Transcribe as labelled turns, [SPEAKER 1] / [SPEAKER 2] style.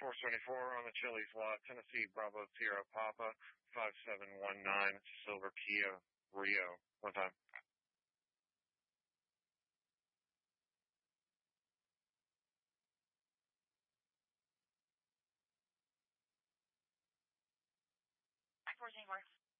[SPEAKER 1] 474 on the Chili's lot, Tennessee, Bravo Sierra Papa, 5719, Silver Kia Rio. One time.
[SPEAKER 2] Four